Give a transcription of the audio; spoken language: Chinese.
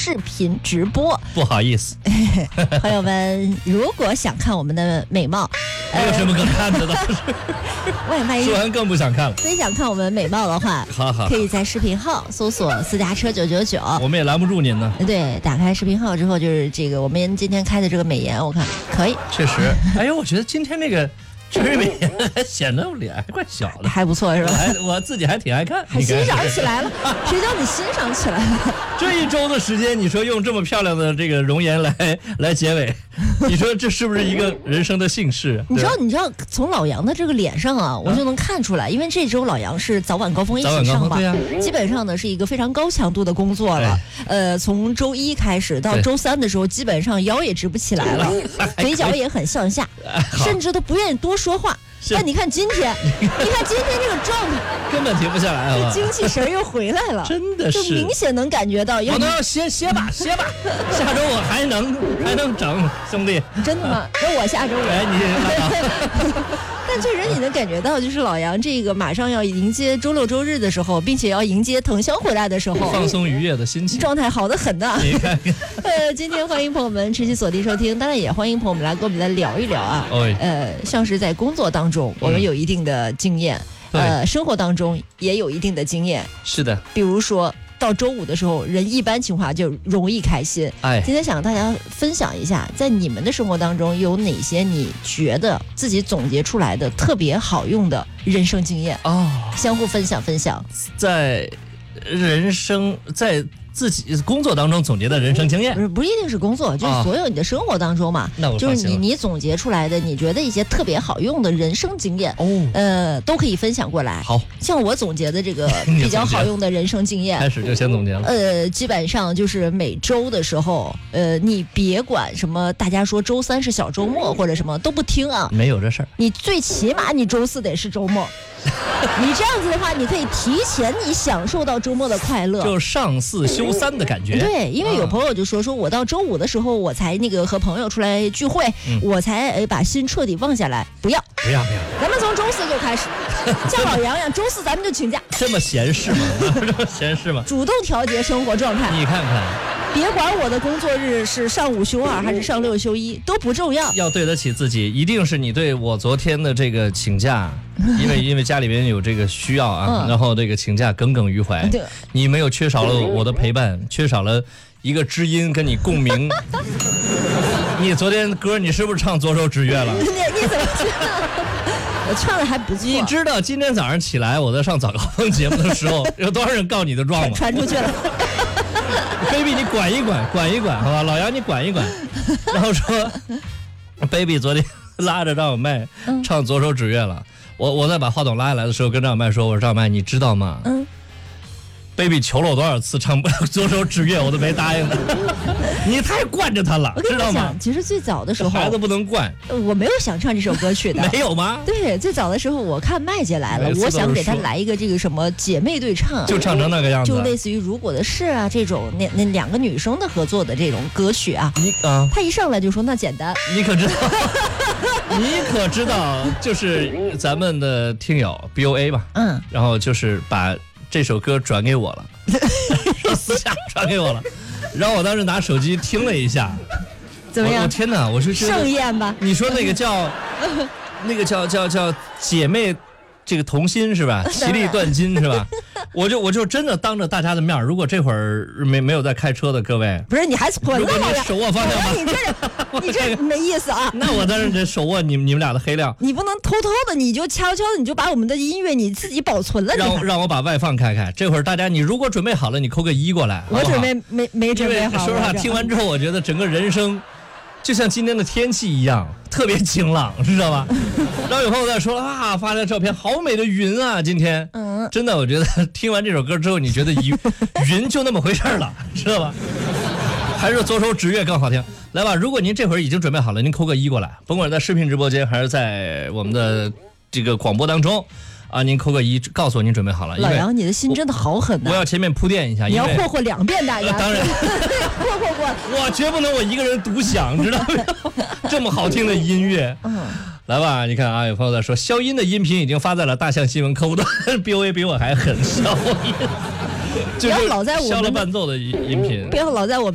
视频直播。 不好意思， 朋友们，如果想看我们的美貌， 没有什么可看的了。 万一说完更不想看了。 非想看我们美貌的话， 好， 可以在视频号搜索私家车999， 我们也拦不住您呢。 对，打开视频号之后就是这个我们今天开的这个美颜，我看可以， 确实。哎呦，我觉得今天那个陈瑞美还显得我脸还怪小的， 还不错是吧？ 我自己还挺爱看， 还欣赏起来了。谁叫你欣赏起来了？ 这一周的时间，你说用这么漂亮的这个容颜来结尾，你说这是不是一个人生的幸事？ 你知道，从老杨的这个脸上啊，我就能看出来，因为这周老杨是早晚高峰一起上嘛，基本上呢是一个非常高强度的工作了。从周一开始到周三的时候，基本上腰也直不起来了，嘴角也很向下，甚至都不愿意多说话。但你看今天这个状态根本停不下来了， 精气神又回来了， 真的是， 就明显能感觉到。 我都要歇吧，下周我还能整，兄弟。 真的吗？那我下周你但确实你能感觉到，就是老杨这个马上要迎接周六周日的时候，并且要迎接藤香回来的时候， 放松愉悦的心情， 状态好得很呐。 你看看， 今天欢迎朋友们持续锁定收听，当然也欢迎朋友们来跟我们来聊一聊啊。像是在工作当中，我们有一定的经验，生活当中也有一定的经验。 是的， 比如说到周五的时候，人一般情况就容易开心。今天想跟大家分享一下，在你们的生活当中有哪些你觉得自己总结出来的特别好用的人生经验相互分享。 在自己工作当中总结的人生经验， 不一定是工作，就是所有你的生活当中嘛，就是你总结出来的，你觉得一些特别好用的人生经验，都可以分享过来。 好， 像我总结的这个比较好用的人生经验， 开始就先总结了。 基本上就是每周的时候，你别管什么，大家说周三是小周末或者什么都不听啊， 没有这事儿。 你最起码你周四得是周末。你这样子的话，你可以提前你享受到周末的快乐， 就上4休3的感觉。 对，因为有朋友就说我到周五的时候，我才那个和朋友出来聚会，我才把心彻底放下来。不要，咱们从周四就开始，像老杨一样，周四咱们就请假。 这么闲适吗？ 主动调节生活状态。 你看看。 别管我的工作日是上5休2还是上6休1都不重要， 要对得起自己。一定是你对我昨天的这个请假，因为家里边有这个需要啊，然后这个请假耿耿于怀。你没有缺少了我的陪伴，缺少了一个知音跟你共鸣。你昨天歌你是不是唱左手指月了？ 你怎么知道？我唱的还不错。 你知道今天早上起来我在上早高峰节目的时候，有多少人告你的状吗？ 传出去了。 baby 你管一管好吧，老杨你管一管。然后说 baby 昨天拉着张小麦唱左手指月了，我在把话筒拉下来的时候跟张小麦说，我说张小麦你知道吗baby 求了我多少次唱左手指月我都没答应的。你太惯着他了，知道吗？ 其实最早的时候孩子不能惯， 我没有想唱这首歌曲的。 没有吗？ 对，最早的时候我看麦姐来了，我想给她来一个这个什么姐妹对唱， 就唱成那个样子， 就类似于如果的事啊这种那两个女生的合作的这种歌曲啊。她一上来就说那简单， 你可知道就是咱们的听友 BOA 吧，然后就是把这首歌转给我了，私下转给我了，然后我当时拿手机听了一下， 怎么样？ 我天哪，我说盛宴吧？ 你说那个叫姐妹，这个同心是吧？其利断金是吧？我就真的当着大家的面，如果这会儿没有在开车的各位， 不是你还混了吗？ 手握方向盘， 你这没意思啊！ 那我当然得手握你们俩的黑料， 你不能偷偷的，你就悄悄的，你就把我们的音乐你自己保存了。 让我把外放开开，这会儿大家你如果准备好了，你扣个1过来。 我准备没准备好。 说实话，听完之后，我觉得整个人生就像今天的天气一样，特别晴朗，知道吧？然后有朋友在说啊，发的照片好美的云啊，今天，真的，我觉得听完这首歌之后，你觉得云就那么回事了，知道吧？还是左手指月更好听。来吧，如果您这会儿已经准备好了，您扣个1过来，甭管在视频直播间还是在我们的这个广播当中。您扣个1，告诉我您准备好了。 老杨，你的心真的好狠呐！ 我要前面铺垫一下， 你要霍2遍大家。 当然， 霍。 我绝不能我一个人独享，知道吗？这么好听的音乐，来吧，你看啊，有朋友在说，消音的音频已经发在了大象新闻客户端。BOA 比我还狠，消音，就是消了伴奏的音频， 不要老在我